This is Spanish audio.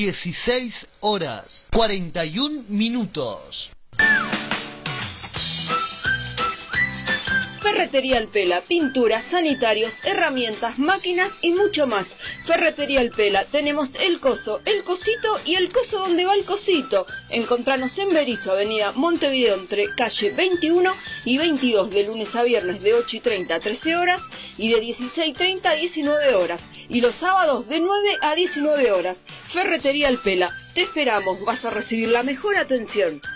16 horas 41 minutos. Ferretería El Pela, pinturas, sanitarios, herramientas, máquinas y mucho más. Ferretería El Pela, tenemos el coso, el cosito y el coso donde va el cosito. Encontranos en Berisso, avenida Montevideo, entre calle 21 y 22, de lunes a viernes de 8:30 a 13 horas y de 16:30 a 19 horas. Y los sábados de 9 a 19 horas. Ferretería El Pela, te esperamos, vas a recibir la mejor atención.